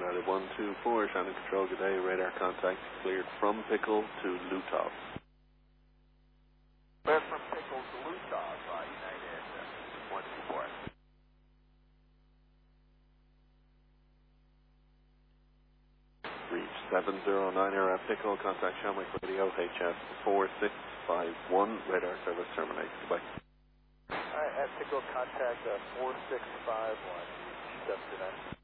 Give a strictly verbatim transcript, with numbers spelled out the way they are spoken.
Charlie one two four, Shannon Control, good day. Radar contact cleared from Pickle to Lutov. Cleared from Pickle to Lutov, uh, United uh, one two four. Reach seven zero nine R F Pickle, contact Shamrock Radio, H F four six five one, radar service terminated. Goodbye. Alright, at Pickle, contact uh, four six five one, seven two nine.